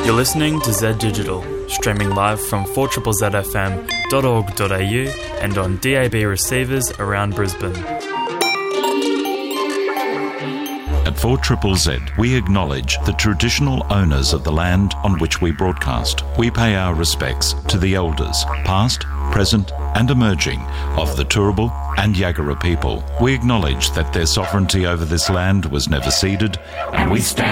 You're listening to Z Digital, streaming live from 4ZZFM.org.au and on DAB receivers around Brisbane. At 4ZZZ, we acknowledge the traditional owners of the land on which we broadcast. We pay our respects to the elders, past, present and emerging, of the Turrbal and Yagara people. We acknowledge that their sovereignty over this land was never ceded, and we stand